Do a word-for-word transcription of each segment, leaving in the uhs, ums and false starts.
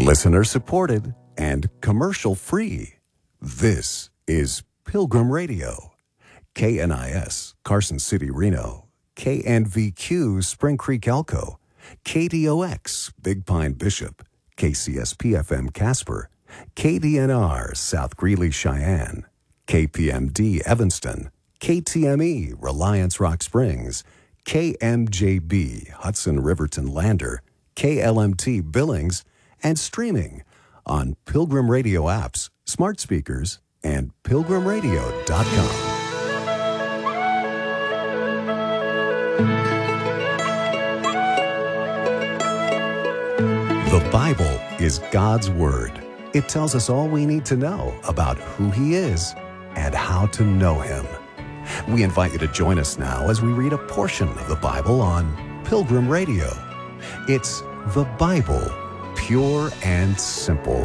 Listener supported and commercial free. This is Pilgrim Radio. K N I S, Carson City, Reno. K N V Q, Spring Creek, Elko. K D O X, Big Pine, Bishop. K C S P F M, Casper. K D N R, South Greeley, Cheyenne. K P M D, Evanston. K T M E, Reliance, Rock Springs. K M J B, Hudson, Riverton, Lander. K L M T, Billings. And streaming on Pilgrim Radio apps, smart speakers, and pilgrim radio dot com. The Bible is God's Word. It tells us all we need to know about who He is and how to know Him. We invite you to join us now as we read a portion of the Bible on Pilgrim Radio. It's the Bible, pure and simple.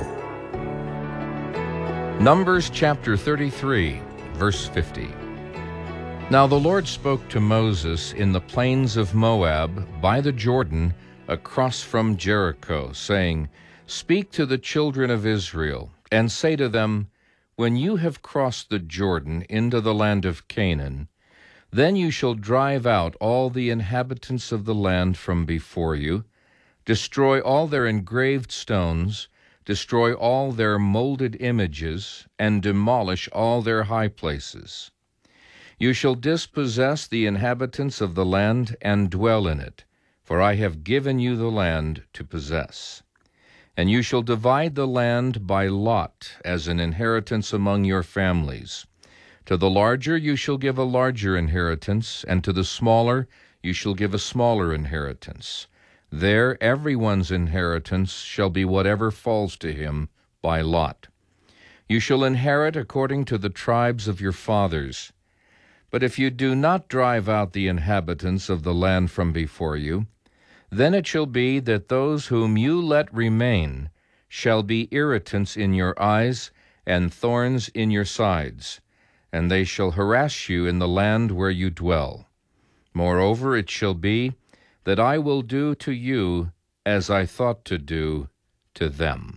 Numbers chapter thirty-three, verse fifty. Now the Lord spoke to Moses in the plains of Moab by the Jordan across from Jericho, saying, Speak to the children of Israel, and say to them, When you have crossed the Jordan into the land of Canaan, then you shall drive out all the inhabitants of the land from before you, destroy all their engraved stones, destroy all their molded images, and demolish all their high places. You shall dispossess the inhabitants of the land and dwell in it, for I have given you the land to possess. And you shall divide the land by lot as an inheritance among your families. To the larger you shall give a larger inheritance, and to the smaller you shall give a smaller inheritance. There everyone's inheritance shall be whatever falls to him by lot. You shall inherit according to the tribes of your fathers. But if you do not drive out the inhabitants of the land from before you, then it shall be that those whom you let remain shall be irritants in your eyes and thorns in your sides, and they shall harass you in the land where you dwell. Moreover, it shall be that I will do to you as I thought to do to them.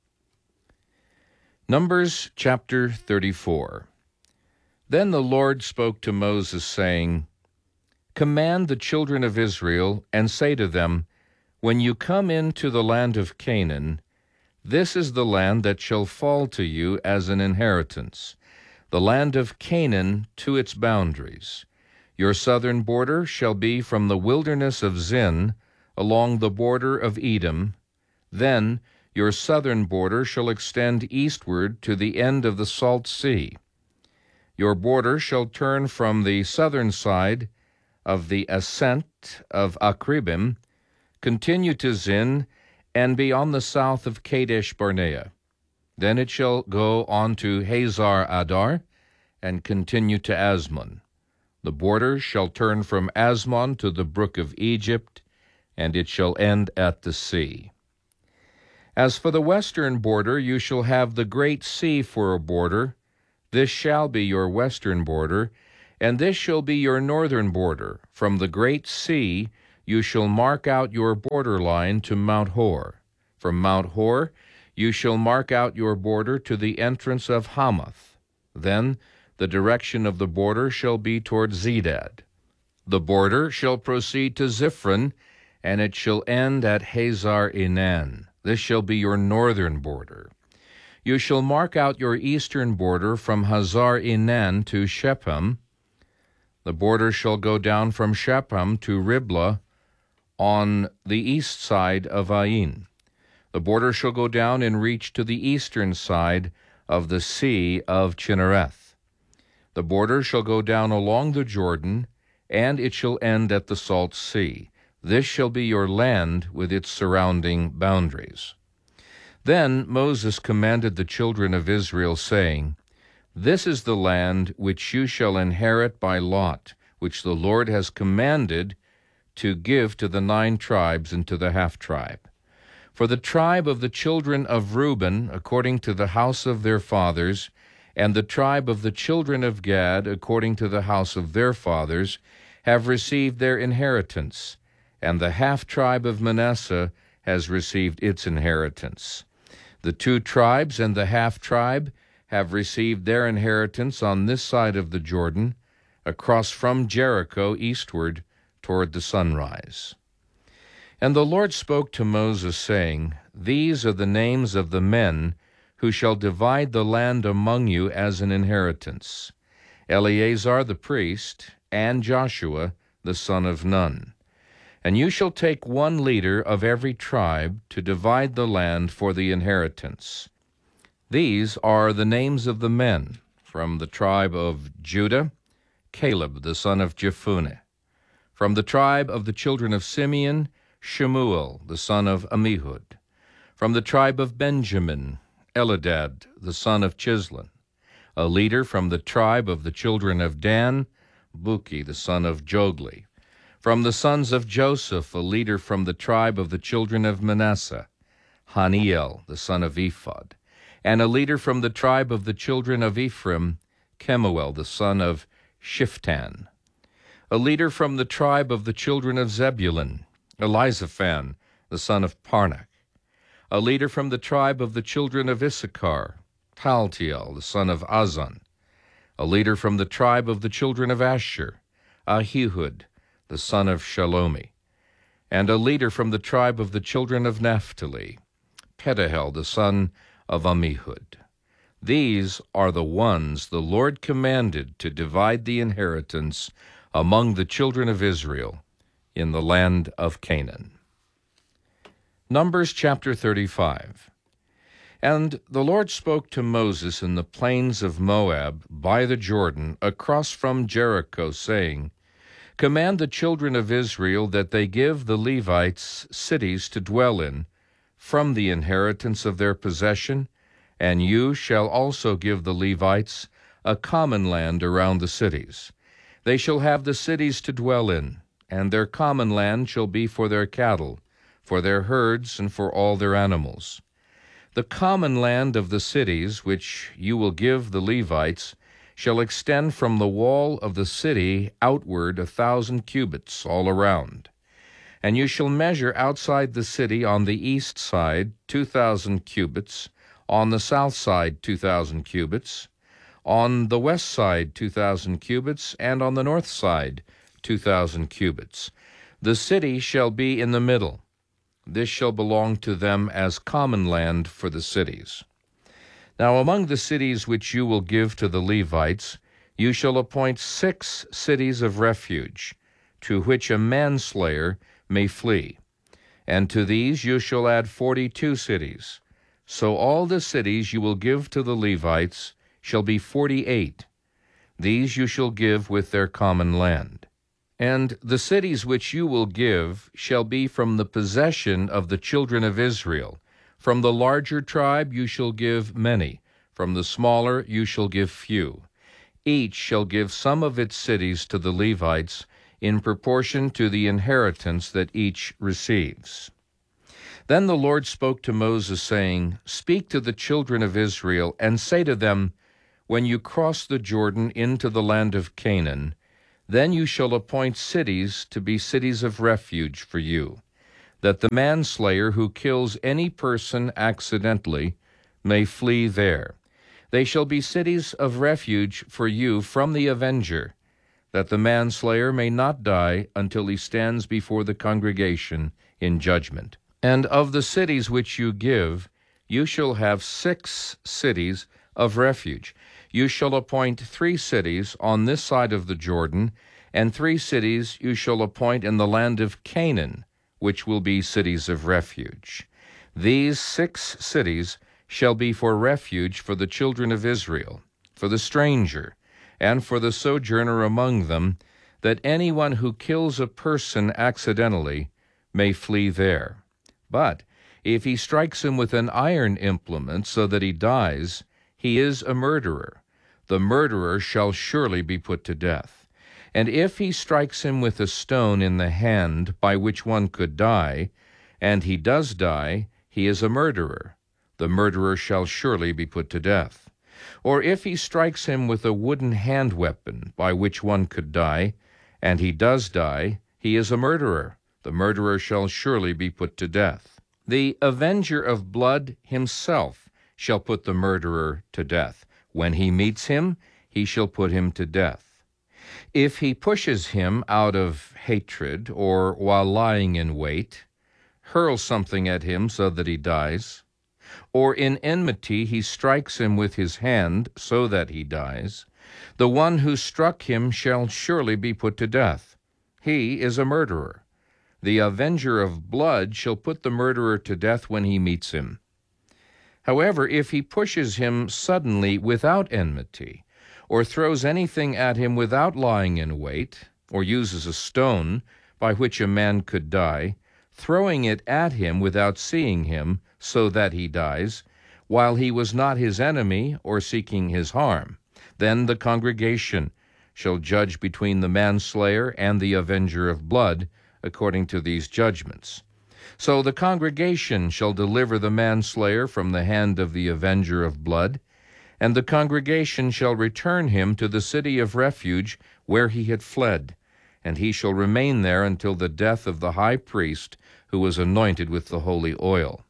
Numbers chapter thirty-four. Then the Lord spoke to Moses, saying, Command the children of Israel, and say to them, When you come into the land of Canaan, this is the land that shall fall to you as an inheritance, the land of Canaan to its boundaries. Your southern border shall be from the wilderness of Zin along the border of Edom. Then your southern border shall extend eastward to the end of the Salt Sea. Your border shall turn from the southern side of the ascent of Akribim, continue to Zin, and be on the south of Kadesh Barnea. Then it shall go on to Hazar Adar, and continue to Asmon. The border shall turn from Asmon to the brook of Egypt, and it shall end at the sea. As for the western border, you shall have the great sea for a border. This shall be your western border, and this shall be your northern border. From the great sea you shall mark out your border line to Mount Hor. From Mount Hor you shall mark out your border to the entrance of Hamath. Then the direction of the border shall be toward Zedad. The border shall proceed to Ziphron, and it shall end at Hazar Enan. This shall be your northern border. You shall mark out your eastern border from Hazar Enan to Shephem. The border shall go down from Shephem to Riblah on the east side of Ain. The border shall go down and reach to the eastern side of the sea of Chinnereth. The border shall go down along the Jordan, and it shall end at the Salt Sea. This shall be your land with its surrounding boundaries. Then Moses commanded the children of Israel, saying, This is the land which you shall inherit by lot, which the Lord has commanded to give to the nine tribes and to the half-tribe. For the tribe of the children of Reuben, according to the house of their fathers, and the tribe of the children of Gad, according to the house of their fathers, have received their inheritance, and the half-tribe of Manasseh has received its inheritance. The two tribes and the half-tribe have received their inheritance on this side of the Jordan, across from Jericho eastward toward the sunrise. And the Lord spoke to Moses, saying, These are the names of the men who shall divide the land among you as an inheritance: Eleazar the priest, and Joshua the son of Nun. And you shall take one leader of every tribe to divide the land for the inheritance. These are the names of the men: from the tribe of Judah, Caleb the son of Jephunneh; from the tribe of the children of Simeon, Shemuel the son of Ammihud; from the tribe of Benjamin, Eladad the son of Chislon; a leader from the tribe of the children of Dan, Buki the son of Jogli; from the sons of Joseph, a leader from the tribe of the children of Manasseh, Haniel the son of Ephod; and a leader from the tribe of the children of Ephraim, Kemuel the son of Shiftan; a leader from the tribe of the children of Zebulun, Elizaphan the son of Parnach; a leader from the tribe of the children of Issachar, Paltiel the son of Azan; a leader from the tribe of the children of Asher, Ahihud the son of Shalomi; and a leader from the tribe of the children of Naphtali, Pedahel the son of Ammihud. These are the ones the Lord commanded to divide the inheritance among the children of Israel in the land of Canaan. Numbers chapter thirty-five. And the Lord spoke to Moses in the plains of Moab by the Jordan, across from Jericho, saying, Command the children of Israel that they give the Levites cities to dwell in, from the inheritance of their possession, and you shall also give the Levites a common land around the cities. They shall have the cities to dwell in, and their common land shall be for their cattle, for their herds, and for all their animals. The common land of the cities which you will give the Levites shall extend from the wall of the city outward a thousand cubits all around. And you shall measure outside the city on the east side two thousand cubits, on the south side two thousand cubits, on the west side two thousand cubits, and on the north side two thousand cubits. The city shall be in the middle. This shall belong to them as common land for the cities. Now among the cities which you will give to the Levites, you shall appoint six cities of refuge, to which a manslayer may flee. And to these you shall add forty-two cities. So all the cities you will give to the Levites shall be forty-eight. These you shall give with their common land. And the cities which you will give shall be from the possession of the children of Israel. From the larger tribe you shall give many, from the smaller you shall give few. Each shall give some of its cities to the Levites in proportion to the inheritance that each receives. Then the Lord spoke to Moses, saying, Speak to the children of Israel, and say to them, When you cross the Jordan into the land of Canaan, then you shall appoint cities to be cities of refuge for you, that the manslayer who kills any person accidentally may flee there. They shall be cities of refuge for you from the avenger, that the manslayer may not die until he stands before the congregation in judgment. And of the cities which you give, you shall have six cities of refuge. You shall appoint three cities on this side of the Jordan, and three cities you shall appoint in the land of Canaan, which will be cities of refuge. These six cities shall be for refuge for the children of Israel, for the stranger, and for the sojourner among them, that anyone who kills a person accidentally may flee there. But if he strikes him with an iron implement so that he dies, he is a murderer. The murderer shall surely be put to death. And if he strikes him with a stone in the hand by which one could die, and he does die, he is a murderer. The murderer shall surely be put to death. Or if he strikes him with a wooden hand weapon by which one could die, and he does die, he is a murderer. The murderer shall surely be put to death. The avenger of blood himself shall put the murderer to death. When he meets him, he shall put him to death. If he pushes him out of hatred, or while lying in wait, hurls something at him so that he dies, or in enmity he strikes him with his hand so that he dies, the one who struck him shall surely be put to death. He is a murderer. The avenger of blood shall put the murderer to death when he meets him. However, if he pushes him suddenly without enmity, or throws anything at him without lying in wait, or uses a stone by which a man could die, throwing it at him without seeing him, so that he dies, while he was not his enemy or seeking his harm, then the congregation shall judge between the manslayer and the avenger of blood, according to these judgments. So the congregation shall deliver the manslayer from the hand of the avenger of blood, and the congregation shall return him to the city of refuge where he had fled, and he shall remain there until the death of the high priest who was anointed with the holy oil.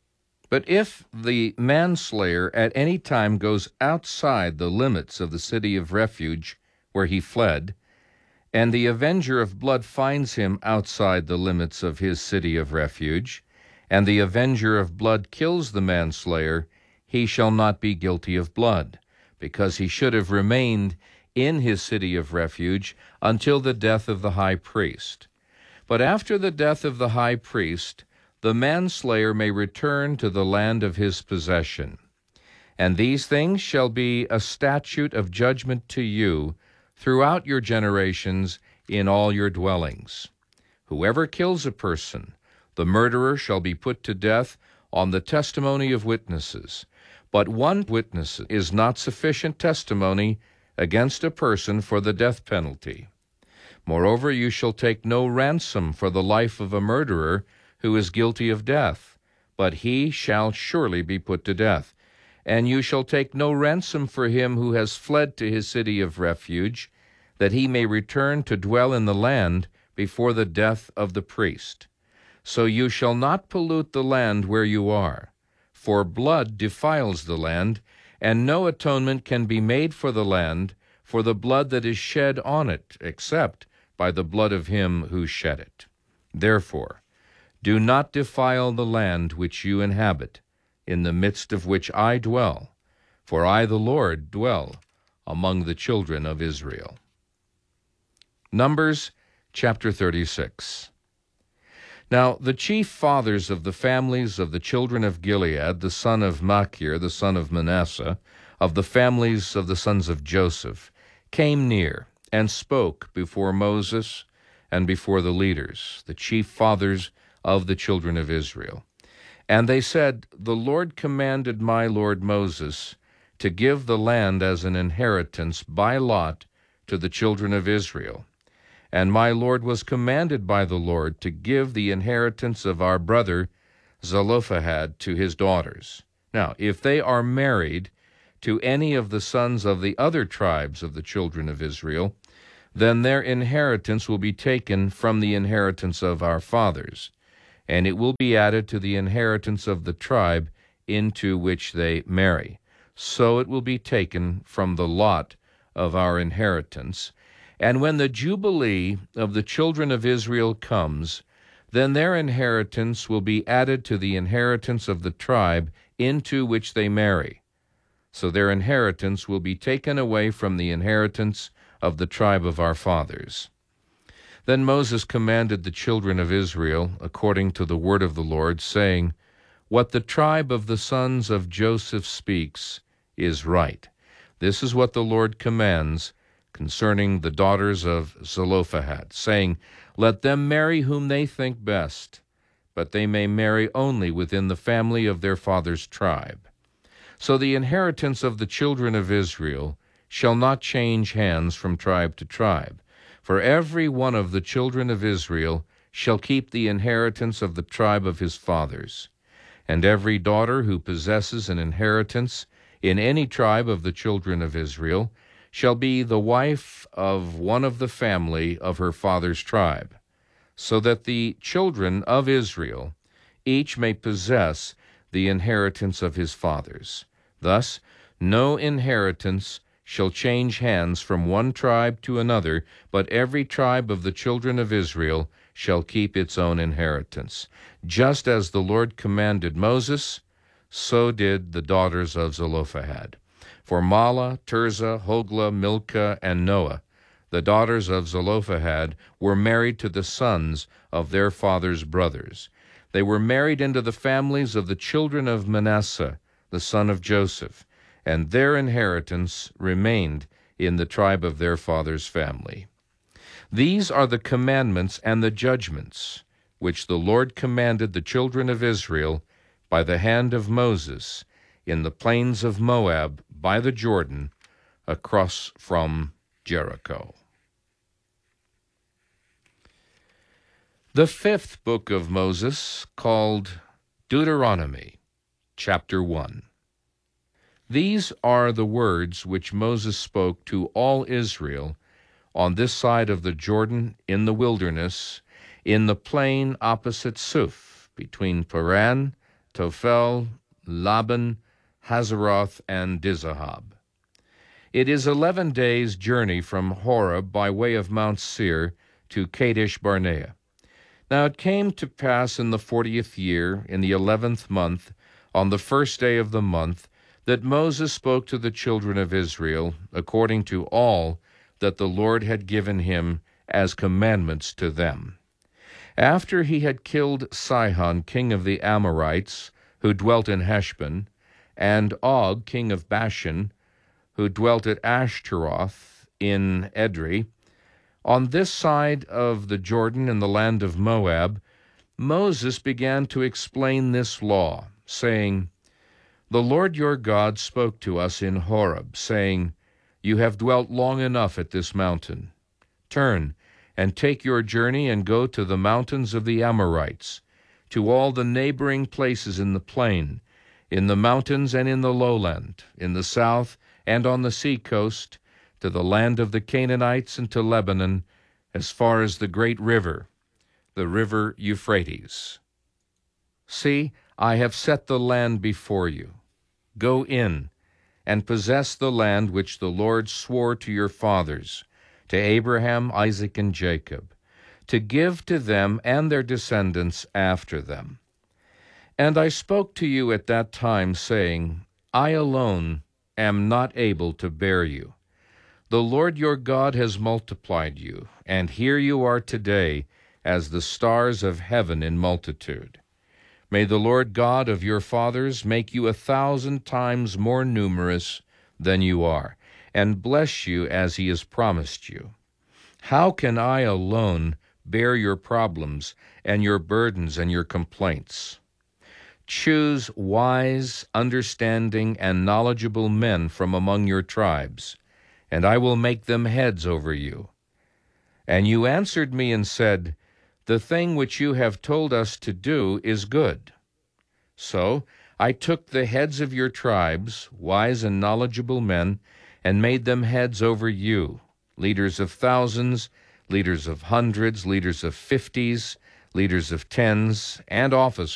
But if the manslayer at any time goes outside the limits of the city of refuge where he fled, and the avenger of blood finds him outside the limits of his city of refuge, and the avenger of blood kills the manslayer, he shall not be guilty of blood, because he should have remained in his city of refuge until the death of the high priest. But after the death of the high priest, the manslayer may return to the land of his possession. And these things shall be a statute of judgment to you throughout your generations in all your dwellings. Whoever kills a person, the murderer shall be put to death on the testimony of witnesses. But one witness is not sufficient testimony against a person for the death penalty. Moreover, you shall take no ransom for the life of a murderer who is guilty of death, but he shall surely be put to death. And you shall take no ransom for him who has fled to his city of refuge, that he may return to dwell in the land before the death of the priest. So you shall not pollute the land where you are, for blood defiles the land, and no atonement can be made for the land for the blood that is shed on it, except by the blood of him who shed it. Therefore, do not defile the land which you inhabit, in the midst of which I dwell, for I, the Lord, dwell among the children of Israel. Numbers chapter thirty-six. Now the chief fathers of the families of the children of Gilead, the son of Machir, the son of Manasseh, of the families of the sons of Joseph, came near and spoke before Moses and before the leaders, the chief fathers of the children of Israel. And they said, The Lord commanded my lord Moses to give the land as an inheritance by lot to the children of Israel. And my lord was commanded by the Lord to give the inheritance of our brother Zelophehad to his daughters. Now, if they are married to any of the sons of the other tribes of the children of Israel, then their inheritance will be taken from the inheritance of our fathers, and it will be added to the inheritance of the tribe into which they marry. So it will be taken from the lot of our inheritance. And when the Jubilee of the children of Israel comes, then their inheritance will be added to the inheritance of the tribe into which they marry. So their inheritance will be taken away from the inheritance of the tribe of our fathers. Then Moses commanded the children of Israel, according to the word of the Lord, saying, What the tribe of the sons of Joseph speaks is right. This is what the Lord commands concerning the daughters of Zelophehad, saying, Let them marry whom they think best, but they may marry only within the family of their father's tribe. So the inheritance of the children of Israel shall not change hands from tribe to tribe, for every one of the children of Israel shall keep the inheritance of the tribe of his fathers. And every daughter who possesses an inheritance in any tribe of the children of Israel shall be the wife of one of the family of her father's tribe, so that the children of Israel each may possess the inheritance of his fathers. Thus, no inheritance shall change hands from one tribe to another, but every tribe of the children of Israel shall keep its own inheritance. Just as the Lord commanded Moses, so did the daughters of Zelophehad. For Mahlah, Tirzah, Hoglah, Milcah, and Noah, the daughters of Zelophehad, were married to the sons of their father's brothers. They were married into the families of the children of Manasseh, the son of Joseph, and their inheritance remained in the tribe of their father's family. These are the commandments and the judgments which the Lord commanded the children of Israel by the hand of Moses in the plains of Moab by the Jordan across from Jericho. The fifth book of Moses, called Deuteronomy, chapter one. These are the words which Moses spoke to all Israel on this side of the Jordan in the wilderness, in the plain opposite Suph, between Paran, Tophel, Laban, Hazeroth, and Dizahab. It is eleven days' journey from Horeb by way of Mount Seir to Kadesh Barnea. Now it came to pass in the fortieth year, in the eleventh month, on the first day of the month, that Moses spoke to the children of Israel, according to all that the Lord had given him as commandments to them. After he had killed Sihon, king of the Amorites, who dwelt in Heshbon, and Og, king of Bashan, who dwelt at Ashtaroth in Edrei, on this side of the Jordan in the land of Moab, Moses began to explain this law, saying, The Lord your God spoke to us in Horeb, saying, You have dwelt long enough at this mountain. Turn and take your journey and go to the mountains of the Amorites, to all the neighboring places in the plain, in the mountains and in the lowland, in the south and on the sea coast, to the land of the Canaanites and to Lebanon, as far as the great river, the river Euphrates. See, I have set the land before you. Go in and possess the land which the Lord swore to your fathers, to Abraham, Isaac, and Jacob, to give to them and their descendants after them. And I spoke to you at that time, saying, I alone am not able to bear you. The Lord your God has multiplied you, and here you are today as the stars of heaven in multitude. May the Lord God of your fathers make you a thousand times more numerous than you are, and bless you as he has promised you. How can I alone bear your problems and your burdens and your complaints? Choose wise, understanding, and knowledgeable men from among your tribes, and I will make them heads over you. And you answered me and said, The thing which you have told us to do is good. So I took the heads of your tribes, wise and knowledgeable men, and made them heads over you, leaders of thousands, leaders of hundreds, leaders of fifties, leaders of tens, and officers.